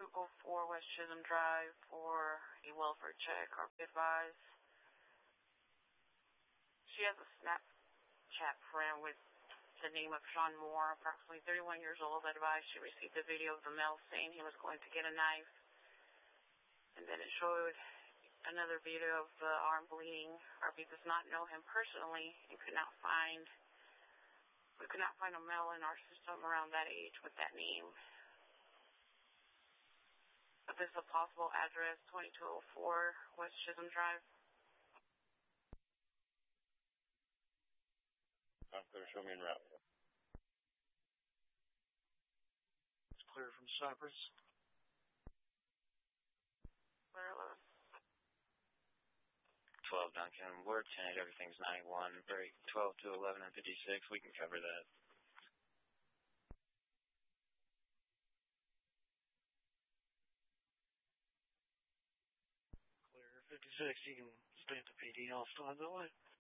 2204 West Chisholm Drive for a welfare check or advise. She has a Snapchat friend with the name of Sean Moore, approximately 31 years old. Advised she received a video of the male saying he was going to get a knife. And then it showed another video of the arm bleeding. RB does not know him personally and we could not find a male in our system around that age with that name. But this is a possible address, 2204 West Chisholm Drive. I'm clear, show me en route. It's clear from Cypress. Clear 11. 12 Duncan, we're 10, everything's 91, break 12 to 11 and 56, we can cover that. Clear 56, you can stay at the PD, I'll still have that way.